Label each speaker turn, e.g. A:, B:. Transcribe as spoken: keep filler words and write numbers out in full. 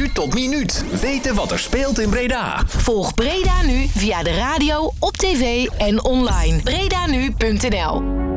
A: minuut tot minuut weten wat er speelt in Breda.
B: Volg Breda Nu via de radio, op tv en online. breda nu punt n l